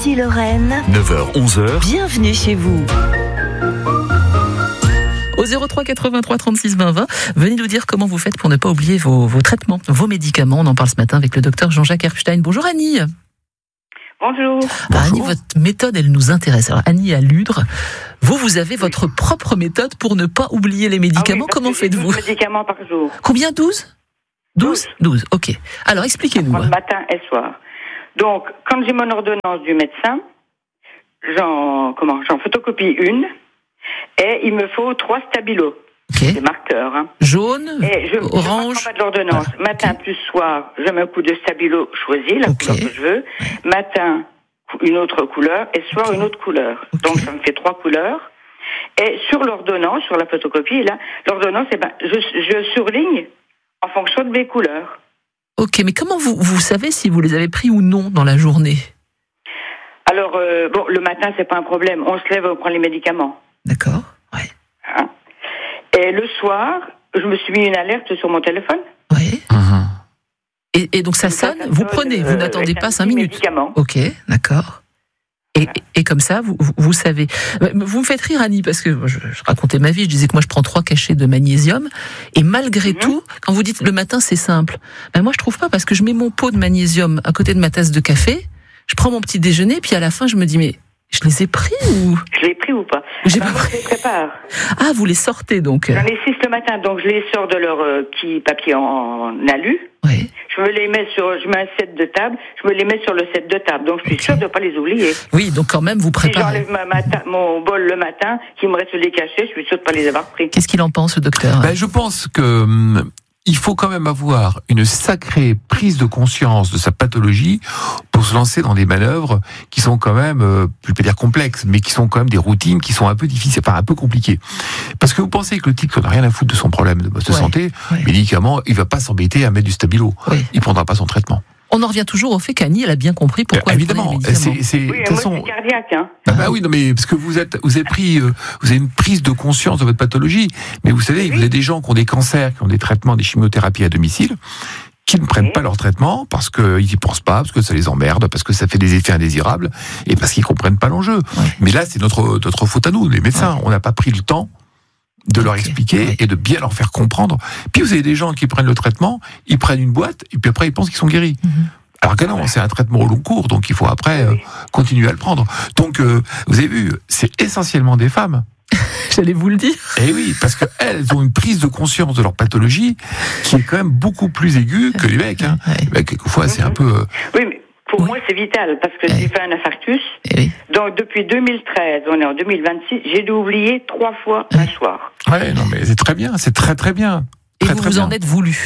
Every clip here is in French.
Ici Lorraine. 9h-11h. Bienvenue chez vous. Au 03 83 36 20 20, venez nous dire comment vous faites pour ne pas oublier vos traitements, vos médicaments. On en parle ce matin avec le docteur Jean-Jacques Erpstein. Bonjour Annie. Bonjour. Annie, votre méthode, elle nous intéresse. Alors Annie à Ludre, vous avez votre propre méthode pour ne pas oublier les médicaments. Comment faites-vous? 12 médicaments par jour. Combien? 12 12, ok. Alors expliquez-nous. Le matin et soir. Donc, quand j'ai mon ordonnance du médecin, j'en photocopie une, et il me faut 3 stabilos. Okay. Des marqueurs. Hein. Jaune, et orange. Je ne pas de l'ordonnance. Voilà. Matin plus soir, je mets un coup de stabilo choisi, la couleur que je veux. Matin, une autre couleur, et soir, une autre couleur. Donc, ça me fait 3 couleurs. Et sur l'ordonnance, sur la photocopie, là, l'ordonnance, je surligne en fonction de mes couleurs. Ok, mais comment vous savez si vous les avez pris ou non dans la journée? Alors, le matin, c'est pas un problème. On se lève, on prend les médicaments. D'accord, ouais. Hein? Et le soir, je me suis mis une alerte sur mon téléphone. Oui. Et donc ça sonne, vous prenez, vous n'attendez pas 5 minutes. Médicaments. Ok, d'accord. Et comme ça, vous savez. Vous me faites rire, Annie, parce que je racontais ma vie, je disais que moi je prends 3 cachets de magnésium, et malgré tout, quand vous dites le matin c'est simple, moi je trouve pas, parce que je mets mon pot de magnésium à côté de ma tasse de café, je prends mon petit déjeuner, puis à la fin je me dis, mais je les ai pris ou... Je l'ai pris ou pas? J'ai Moi, pas je les prépare. Ah, vous les sortez donc. J'en ai 6 le matin, donc je les sors de leur petit papier en alu. Oui. Je mets un set de table, je me les mets sur le set de table, donc je suis sûre de ne pas les oublier. Oui, donc quand même vous préparez. Si j'enlève mon bol le matin, qu'il me reste les cachets, je suis sûre de ne pas les avoir pris. Qu'est-ce qu'il en pense, le docteur? Je pense que il faut quand même avoir une sacrée prise de conscience de sa pathologie pour se lancer dans des manœuvres qui sont quand même, je vais pas dire complexes, mais qui sont quand même des routines qui sont un peu difficiles, enfin un peu compliquées. Parce que vous pensez que le type qui n'a rien à foutre de son problème de santé, médicament, il va pas s'embêter à mettre du stabilo. Il prendra pas son traitement. On en revient toujours au fait qu'Annie, elle a bien compris pourquoi évidemment, elle prenait les médicaments. Oui, moi c'est cardiaque. Hein. Oui, non, mais parce que vous avez une prise de conscience de votre pathologie. Mais vous savez, vous avez des gens qui ont des cancers, qui ont des traitements, des chimiothérapies à domicile, qui ne prennent pas leur traitement parce qu'ils n'y pensent pas, parce que ça les emmerde, parce que ça fait des effets indésirables, et parce qu'ils comprennent pas l'enjeu. Mais là, c'est notre faute à nous, les médecins. On n'a pas pris le temps de leur expliquer et de bien leur faire comprendre. Puis vous avez des gens qui prennent le traitement, ils prennent une boîte, et puis après ils pensent qu'ils sont guéris. Alors que non, c'est un traitement au long cours, donc il faut après continuer à le prendre. Donc, vous avez vu, c'est essentiellement des femmes. J'allais vous le dire. Et oui, parce qu'elles ont une prise de conscience de leur pathologie qui est quand même beaucoup plus aiguë que les mecs. Hein. Les mecs, quelquefois, c'est un peu... Oui, mais pour moi, c'est vital, parce que j'ai fait un infarctus. Donc, depuis 2013, on est en 2026, j'ai dû oublier 3 fois un soir. Ouais, non, mais c'est très bien, c'est très très bien. Et vous en êtes voulu.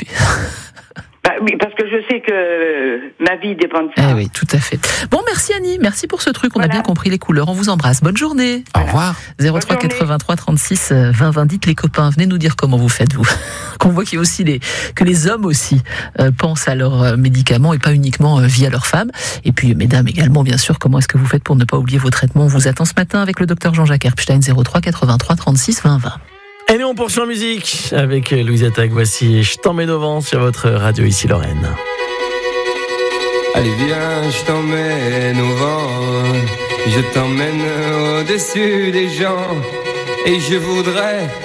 Oui, parce que je sais que ma vie dépend de ça. Oui, tout à fait. Bon, merci Annie, merci pour ce truc. On a bien compris les couleurs. On vous embrasse. Bonne journée. Au revoir. 03 83 36 20 20. Dites les copains, venez nous dire comment vous faites, vous. Qu'on voit qu'il y a aussi que les hommes aussi pensent à leurs médicaments et pas uniquement via leurs femmes. Et puis, mesdames également, bien sûr, comment est-ce que vous faites pour ne pas oublier vos traitements? On vous attend ce matin avec le docteur Jean-Jacques Erpstein, 03 83 36 20 20. Et nous on poursuit en musique avec Louise Attaque. Voici Je t'emmène au vent sur votre radio ici Lorraine. Allez viens, je t'emmène au vent, je t'emmène au-dessus des gens, et je voudrais